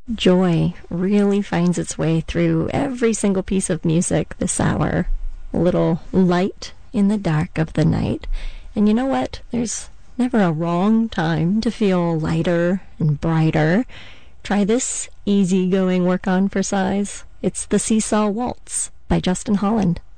Joy really finds its way through every single piece of music this hour. A little light in the dark of the night. And you know what? There's never a wrong time to feel lighter and brighter. Try this easygoing work on for size. It's the Seesaw Waltz by Justin Holland.